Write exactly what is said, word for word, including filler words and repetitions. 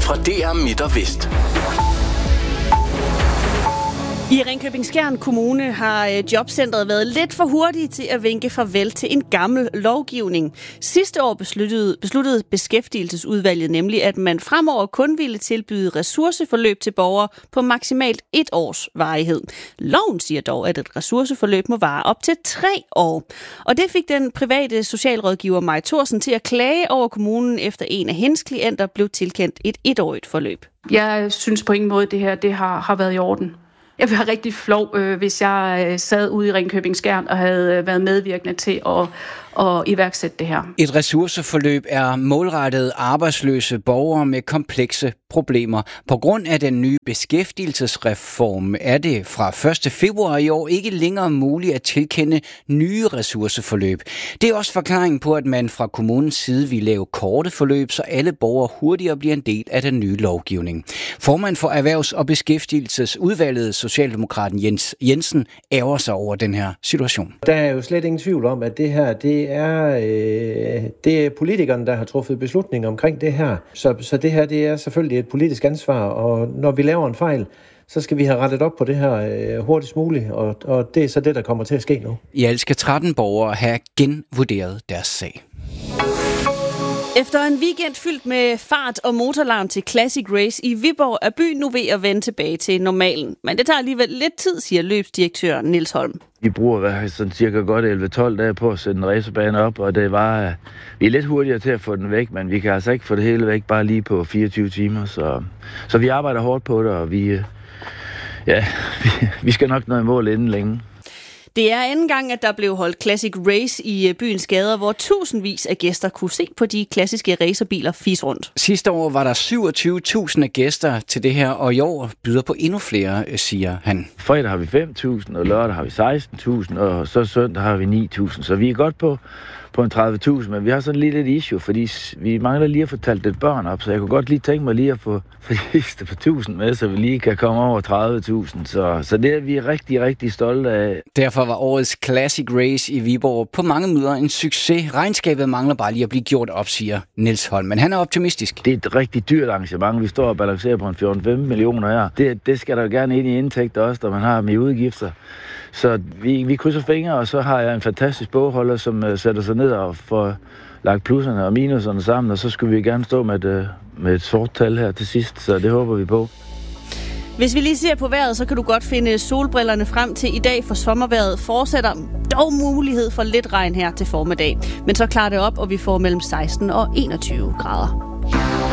fra D R Midt og Vest. I Ringkøbing-Skjern Kommune har jobcentret været lidt for hurtige til at vinke farvel til en gammel lovgivning. Sidste år besluttede, besluttede Beskæftigelsesudvalget nemlig, at man fremover kun ville tilbyde ressourceforløb til borgere på maksimalt et års varighed. Loven siger dog, at et ressourceforløb må vare op til tre år. Og det fik den private socialrådgiver Maj Thorsen til at klage over kommunen, efter en af hendes klienter blev tilkendt et etårigt forløb. Jeg synes på ingen måde, det her det har, har været i orden. Jeg ville have rigtig flov, øh, hvis jeg øh, sad ude i Ringkøbing-Skjern og havde øh, været medvirkende til at, at iværksætte det her. Et ressourceforløb er målrettet arbejdsløse borgere med komplekse problemer. På grund af den nye beskæftigelsesreform er det fra første februar i år ikke længere muligt at tilkende nye ressourceforløb. Det er også forklaringen på, at man fra kommunens side vil lave korte forløb, så alle borgere hurtigere bliver en del af den nye lovgivning. Formand for Erhvervs- og Beskæftigelsesudvalget, Socialdemokraten Jens Jensen, ærger sig over den her situation. Der er jo slet ingen tvivl om, at det her det er, øh, det er politikerne, der har truffet beslutninger omkring det her. Så, så det her det er selvfølgelig et politisk ansvar, og når vi laver en fejl, så skal vi have rettet op på det her øh, hurtigst muligt, og, og det er så det, der kommer til at ske nu. I alt skal tretten borgere have genvurderet deres sag. Efter en weekend fyldt med fart og motorlarm til Classic Race i Viborg, er byen nu ved at vende tilbage til normalen. Men det tager alligevel lidt tid, siger løbsdirektør Niels Holm. Vi bruger sådan cirka godt elleve tolv dage på at sætte en racerbane op, og det var, vi er lidt hurtigere til at få den væk, men vi kan altså ikke få det hele væk bare lige på fireogtyve timer. Så, så vi arbejder hårdt på det, og vi, ja, vi, vi skal nok nå i mål inden længe. Det er anden gang, at der blev holdt Classic Race i byens gader, hvor tusindvis af gæster kunne se på de klassiske racerbiler fis rundt. Sidste år var der syvogtyve tusind gæster til det her, og i år byder på endnu flere, siger han. Fredag har vi fem tusind, og lørdag har vi seksten tusind, og så søndag har vi ni tusind. Så vi er godt på, på en tredive tusind, men vi har sådan lige lidt issue, fordi vi mangler lige at få talt lidt børn op, så jeg kunne godt lige tænke mig lige at få de sidste par tusind med, så vi lige kan komme over tredive tusind. Så, så det er vi rigtig, rigtig stolte af. Derfor var årets Classic Race i Viborg på mange måder en succes. Regnskabet mangler bare lige at blive gjort op, siger Niels Holm, men han er optimistisk. Det er et rigtig dyrt arrangement. Vi står og balancerer på en fjorten til femten millioner her. Det, det skal der gerne ind i indtægter også, når man har med udgifter. Så vi, vi krydser fingre, og så har jeg en fantastisk bogholder, som uh, sætter sig ned og får lagt plusserne og minuserne sammen, og så skulle vi gerne stå med et, med et sort tal her til sidst, så det håber vi på. Hvis vi lige ser på vejret, så kan du godt finde solbrillerne frem til i dag, for sommervejret fortsætter. Dog mulighed for lidt regn her til formiddag. Men så klarer det op, og vi får mellem seksten og enogtyve grader.